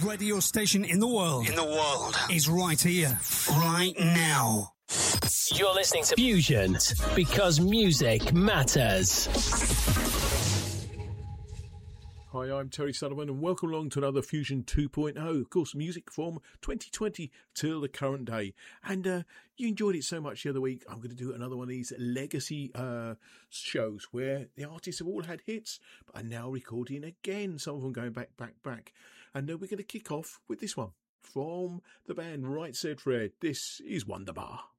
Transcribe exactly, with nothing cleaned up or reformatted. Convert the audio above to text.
radio station in the world. In the world. Is right here. Right now. You're listening to Fusion because music matters. Hi, I'm Terry Sullivan and welcome along to another Fusion two point oh. Of course, music from twenty twenty till the current day. And uh, you enjoyed it so much the other week, I'm going to do another one of these legacy uh, shows where the artists have all had hits but are now recording again, some of them going back, back, back. And uh, we're going to kick off with this one from the band Right Said Fred. This is Wonderbar.